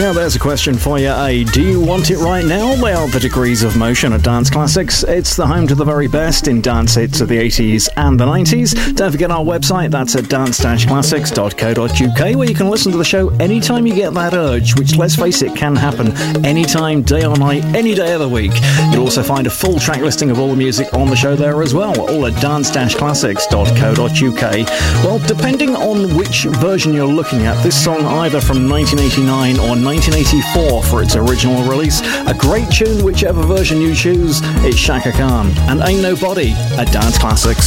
Now there's a question for you, do you want it right now? They are the Degrees of Motion at Dance Classics. It's the home to the very best in dance hits of the 80s and the 90s. Don't forget our website, that's at dance-classics.co.uk, where you can listen to the show anytime you get that urge, which, let's face it, can happen anytime, day or night, any day of the week. You'll also find a full track listing of all the music on the show there as well, all at dance-classics.co.uk. Well, depending on which version you're looking at, this song either from 1989 or 1984 for its original release. A great tune, whichever version you choose. It's Shaka Khan and Ain't Nobody at Dance Classics.